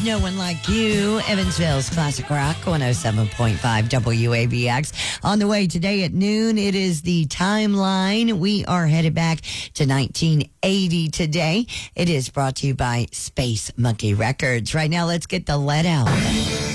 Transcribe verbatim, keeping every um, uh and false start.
No One Like You, Evansville's Classic Rock, one oh seven point five W A B X. On the way today at noon, it is the timeline. We are headed back to nineteen eighty today. It is brought to you by Space Monkey Records. Right now, let's get the let out.